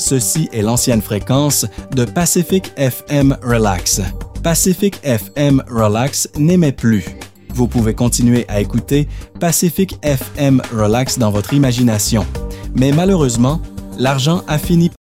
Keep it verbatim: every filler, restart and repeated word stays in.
ceci est l'ancienne fréquence de Pacific F M Relax. Pacific F M Relax n'émet plus. Vous pouvez continuer à écouter Pacific F M Relax dans votre imagination. Mais malheureusement, l'argent a fini